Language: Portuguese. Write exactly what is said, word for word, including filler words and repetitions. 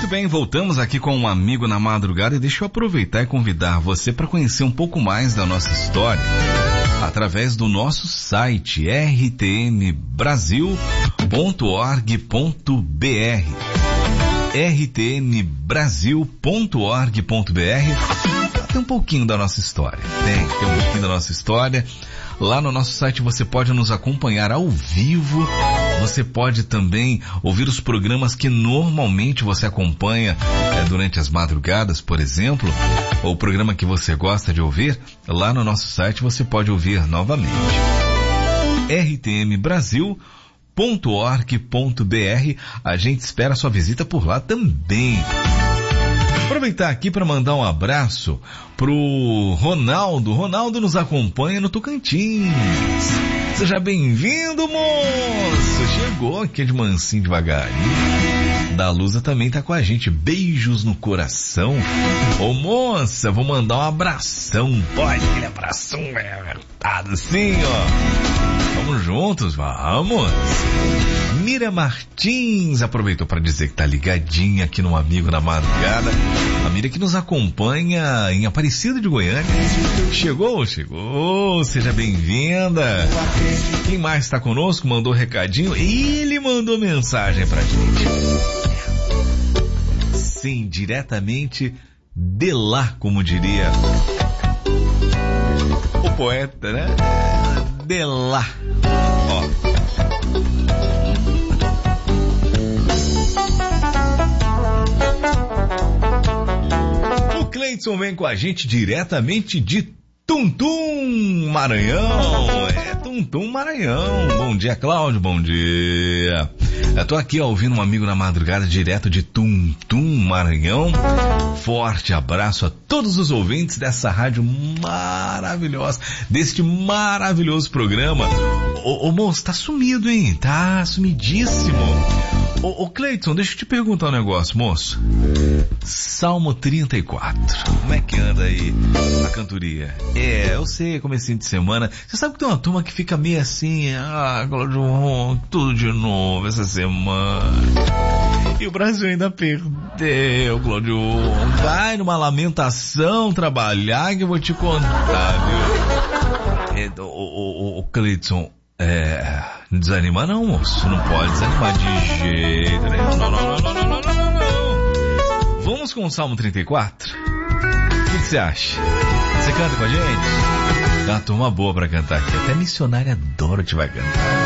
bem, voltamos aqui com um amigo na madrugada e deixa eu aproveitar e convidar você para conhecer um pouco mais da nossa história através do nosso site r t m brasil ponto org ponto b r r t m brasil ponto org ponto b r. Tem um pouquinho da nossa história, tem, tem um pouquinho da nossa história. Lá no nosso site você pode nos acompanhar ao vivo, você pode também ouvir os programas que normalmente você acompanha é, durante as madrugadas, por exemplo, ou o programa que você gosta de ouvir, lá no nosso site você pode ouvir novamente. r t m brasil ponto org ponto b r. A gente espera a sua visita por lá também. Aproveitar aqui para mandar um abraço pro Ronaldo. Ronaldo nos acompanha no Tocantins. Seja bem-vindo, moço. Chegou aqui de mansinho devagarinho. Da Lusa também tá com a gente. Beijos no coração. Ô, moça, vou mandar um abração. Pode, aquele abração apertado assim, ó. Vamos juntos, vamos. Mira Martins aproveitou para dizer que tá ligadinha aqui no Amigo na Madrugada. A Mira que nos acompanha em Aparecida de Goiânia. Chegou, chegou, seja bem-vinda. Quem mais está conosco? Mandou recadinho. Ele mandou mensagem pra gente. Sim, diretamente de lá, como diria o poeta, né? De lá. Ó. O Cleiton vem com a gente diretamente de Tuntum, Maranhão. É, Tuntum, Maranhão. Bom dia, Cláudio, bom dia. Eu tô aqui ó, ouvindo um amigo na madrugada direto de Tuntum, Maranhão. Forte abraço a todos os ouvintes dessa rádio maravilhosa, deste maravilhoso programa. Ô, ô moço, tá sumido, hein? Tá sumidíssimo. Ô, ô Cleiton, deixa eu te perguntar um negócio, moço. Salmo trinta e quatro. Como é que anda aí a cantoria? É, eu sei, comecinho de semana. Você sabe que tem uma turma que fica meio assim, ah, Cláudio, tudo de novo essa semana. E o Brasil ainda perdeu, Cláudio. Vai numa lamentação trabalhar que eu vou te contar, viu? É, o, o, o Cleiton, é, não desanima não, moço. Não pode desanimar de jeito nenhum. Não, não, não, não, não, não, não, não. Vamos com o Salmo trinta e quatro? O que você acha? Você canta com a gente? Tem uma turma boa pra cantar aqui. Até missionária Dorothy vai cantar.